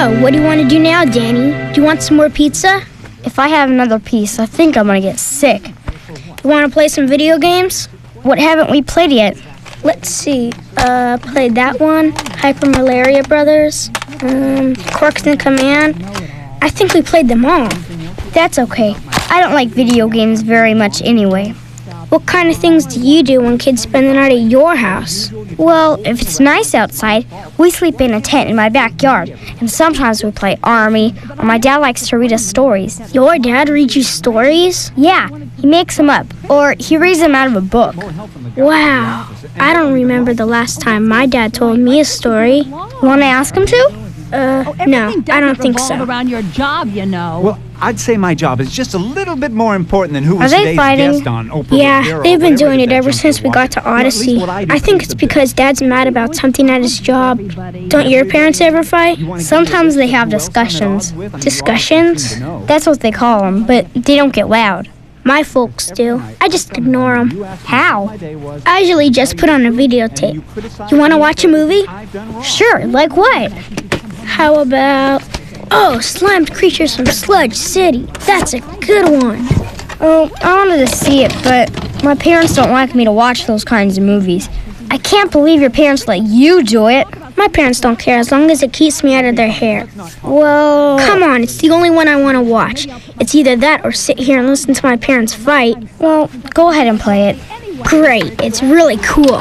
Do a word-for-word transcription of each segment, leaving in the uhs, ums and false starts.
So, what do you want to do now, Danny? Do you want some more pizza? If I have another piece, I think I'm gonna get sick. You want to play some video games? What haven't we played yet? Let's see. Uh, played that one. Hyper Malaria Brothers. Um, Quarks in Command. I think we played them all. That's okay. I don't like video games very much anyway. What kind of things do you do when kids spend the night at your house? Well, if it's nice outside, we sleep in a tent in my backyard, and sometimes we play Army, or my dad likes to read us stories. Your dad reads you stories? Yeah, he makes them up, or he reads them out of a book. Wow, I don't remember the last time my dad told me a story. You want to ask him to? Uh, oh, no, I don't think so. Around your job, you know. Well, I'd say my job is just a little bit more important than who was Are they today's fighting? guest on Oprah. Yeah, Rivera, they've been whatever doing it that ever junk since you're we got to watching. Well, at least Odyssey. what I do I think is it's a because Dad's mad about something at his job. Don't your parents ever fight? Sometimes they have discussions. Discussions? That's what they call them, but they don't get loud. My folks do. I just ignore them. How? I usually just put on a videotape. You want to watch a movie? Sure, like what? How about... Oh, Slimed Creatures from Sludge City. That's a good one. Oh, I wanted to see it, but my parents don't like me to watch those kinds of movies. I can't believe your parents let you do it. My parents don't care as long as it keeps me out of their hair. Well... Come on, it's the only one I want to watch. It's either that or sit here and listen to my parents fight. Well, go ahead and play it. Great, it's really cool.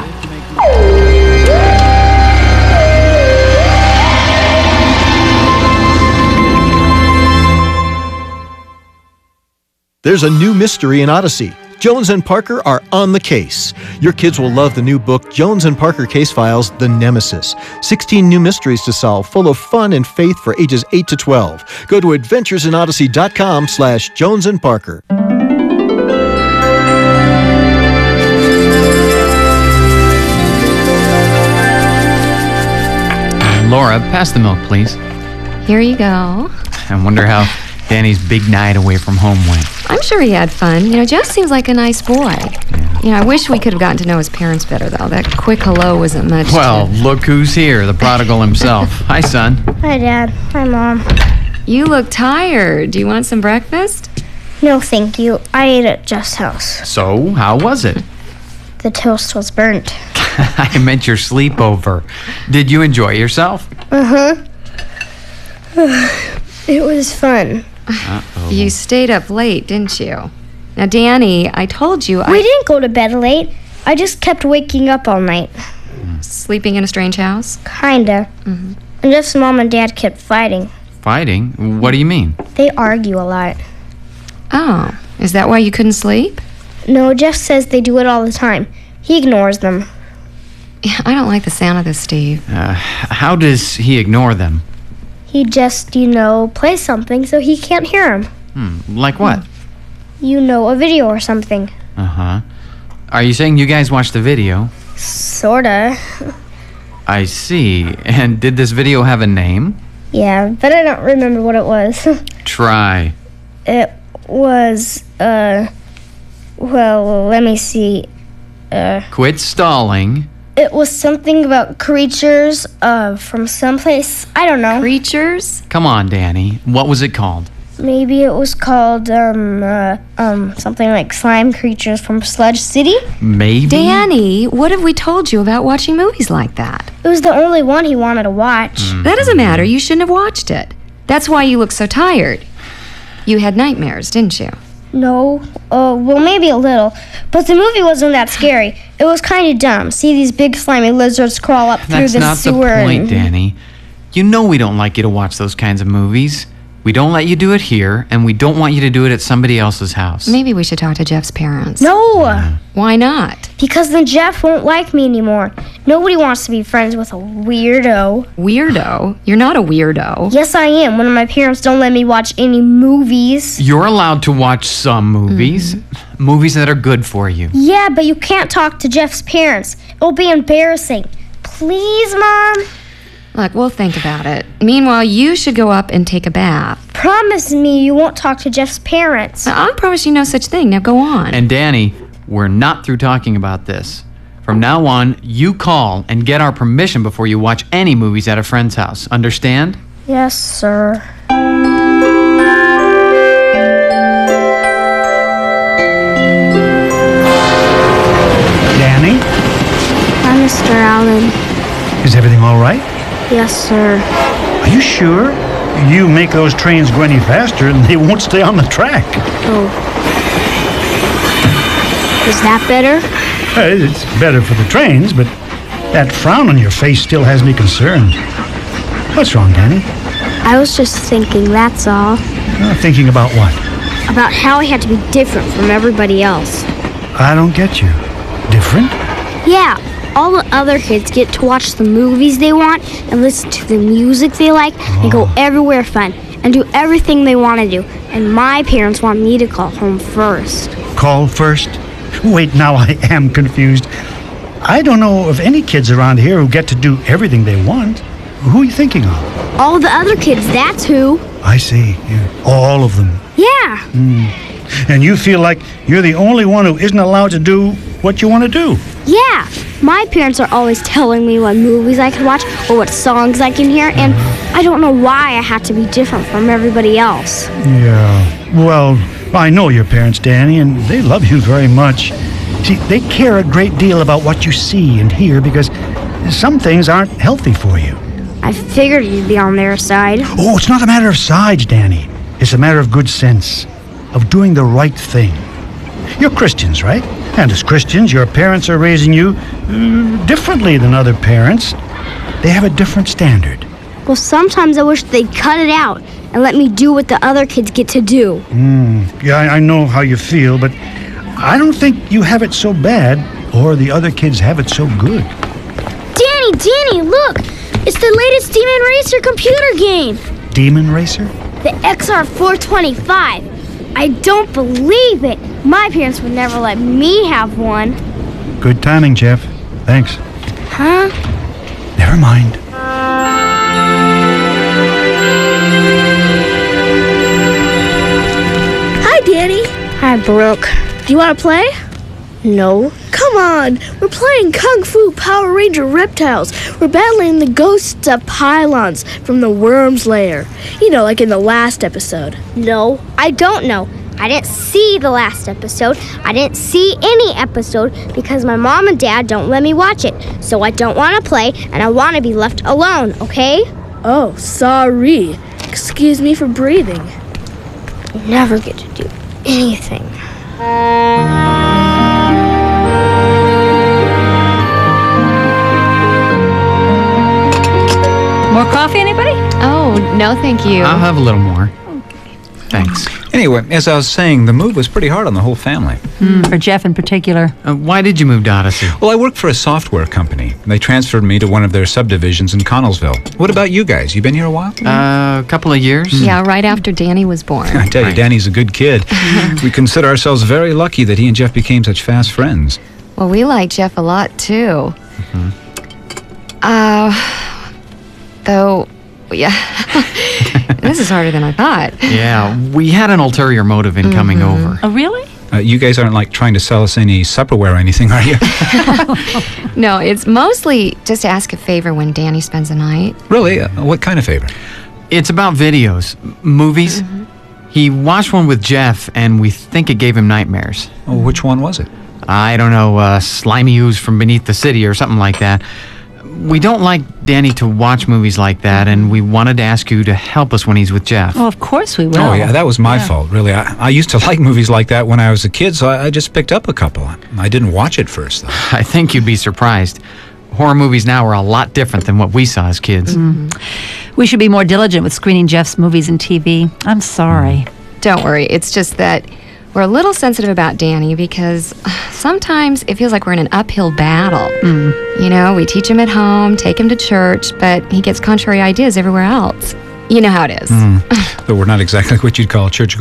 There's a new mystery in Odyssey. Jones and Parker are on the case. Your kids will love the new book, Jones and Parker Case Files, The Nemesis. sixteen new mysteries to solve, full of fun and faith for ages eight to twelve. Go to adventuresinodyssey.com slash Jones and Parker. Laura, pass the milk, please. Here you go. I wonder how Danny's big night away from home went. I'm sure he had fun. You know, Jeff seems like a nice boy. Yeah. You know, I wish we could have gotten to know his parents better, though. That quick hello wasn't much. Well, to... look who's here, the prodigal himself. Hi, son. Hi, Dad. Hi, Mom. You look tired. Do you want some breakfast? No, thank you. I ate at Jeff's house. So, how was it? The toast was burnt. I meant your sleepover. Did you enjoy yourself? Uh-huh. It was fun. Uh-oh. You stayed up late, didn't you? Now, Danny, I told you I... We didn't go to bed late. I just kept waking up all night. Sleeping in a strange house? Kinda. Mm-hmm. And Jeff's mom and dad kept fighting. Fighting? What do you mean? They argue a lot. Oh, is that why you couldn't sleep? No, Jeff says they do it all the time. He ignores them. Yeah, I don't like the sound of this, Steve. Uh, how does he ignore them? He just, you know, plays something so he can't hear him. Hmm, like what? You know, a video or something. Uh-huh. Are you saying you guys watched the video? Sorta. I see. And did this video have a name? Yeah, but I don't remember what it was. Try. It was, uh, well, let me see. Uh, Quit stalling. It was something about creatures, uh, from someplace. I don't know. Creatures? Come on, Danny. What was it called? Maybe it was called, um, uh, um, something like Slime Creatures from Sludge City? Maybe? Danny, what have we told you about watching movies like that? It was the only one he wanted to watch. Mm. That doesn't matter. You shouldn't have watched it. That's why you look so tired. You had nightmares, didn't you? No, uh, well, maybe a little. But the movie wasn't that scary. It was kind of dumb. See these big slimy lizards crawl up through That's the not sewer. the point, and... Danny. You know we don't like you to watch those kinds of movies. We don't let you do it here, and we don't want you to do it at somebody else's house. Maybe we should talk to Jeff's parents. No! Yeah. Why not? Because then Jeff won't like me anymore. Nobody wants to be friends with a weirdo. Weirdo? You're not a weirdo. Yes, I am. When my parents don't let me watch any movies. You're allowed to watch some movies. Mm-hmm. Movies that are good for you. Yeah, but you can't talk to Jeff's parents. It'll be embarrassing. Please, Mom? Look, we'll think about it. Meanwhile, you should go up and take a bath. Promise me you won't talk to Jeff's parents. I promise you no such thing. Now go on. And Danny, we're not through talking about this. From now on, you call and get our permission before you watch any movies at a friend's house. Understand? Yes, sir. Danny, Hi, Mister Allen. is everything all right? Yes, sir. Are you sure? You make those trains go any faster and they won't stay on the track. Oh. Is that better? Uh, It's better for the trains, but that frown on your face still has me concerned. What's wrong, Danny? I was just thinking, that's all. Uh, thinking about what? About how I had to be different from everybody else. I don't get you. Different? Yeah, all the other kids get to watch the movies they want and listen to the music they like and go everywhere fun and do everything they want to do. And my parents want me to call home first. Call first? Wait, now I am confused. I don't know of any kids around here who get to do everything they want. Who are you thinking of? All the other kids, that's who. I see. Yeah. All of them. Yeah. And you feel like you're the only one who isn't allowed to do what you want to do. Yeah. My parents are always telling me what movies I can watch or what songs I can hear, and I don't know why I have to be different from everybody else. Yeah. Well, I know your parents, Danny, and they love you very much. See, they care a great deal about what you see and hear because some things aren't healthy for you. I figured you'd be on their side. Oh, it's not a matter of sides, Danny. It's a matter of good sense, of doing the right thing. You're Christians, right? And as Christians, your parents are raising you uh, differently than other parents. They have a different standard. Well, sometimes I wish they'd cut it out and let me do what the other kids get to do. Mm, yeah, I, I know how you feel, but I don't think you have it so bad, or the other kids have it so good. Danny, Danny, look! It's the latest Demon Racer computer game. Demon Racer? The X R four twenty-five. I don't believe it. My parents would never let me have one. Good timing, Jeff. Thanks. Huh? Never mind. Hi, Danny. Hi, Brooke. Do you want to play? No. Come on. We're playing Kung Fu Power Ranger Reptiles. We're battling the ghosts of pylons from the Worm's Lair. You know, like in the last episode. No, I don't know. I didn't see the last episode. I didn't see any episode because my mom and dad don't let me watch it. So I don't want to play and I want to be left alone, okay? Oh, sorry. Excuse me for breathing. I never get to do anything. More coffee, anybody? Oh, no, thank you. I'll have a little more. Thanks. Anyway, as I was saying, the move was pretty hard on the whole family. Mm, for Jeff in particular. Uh, why did you move to Odyssey? Well, I work for a software company. They transferred me to one of their subdivisions in Connellsville. What about you guys? You been here a while? Uh, a couple of years. Yeah, right after Danny was born. I tell you, Right. Danny's a good kid. We consider ourselves very lucky that he and Jeff became such fast friends. Well, we like Jeff a lot, too. Uh, though, yeah, this is harder than I thought. Yeah, we had an ulterior motive in coming over. Oh, really? Uh, you guys aren't like trying to sell us any Supperware or anything, are you? No, it's mostly just to ask a favor when Danny spends the night. Really? Uh, what kind of favor? It's about videos, m- movies. He watched one with Jeff, and we think it gave him nightmares. Oh, which one was it? I don't know, uh, Slimy Ooze from Beneath the City or something like that. We don't like Danny to watch movies like that, and we wanted to ask you to help us when he's with Jeff. Oh, of course we will. Oh, yeah, that was my Yeah. fault, really. I, I used to like movies like that when I was a kid, so I, I just picked up a couple. I didn't watch it first, though. I think you'd be surprised. Horror movies now are a lot different than what we saw as kids. We should be more diligent with screening Jeff's movies and T V. I'm sorry. Don't worry, it's just that we're a little sensitive about Danny because sometimes it feels like we're in an uphill battle. You know, we teach him at home, take him to church, but he gets contrary ideas everywhere else. You know how it is. But we're not exactly what you'd call church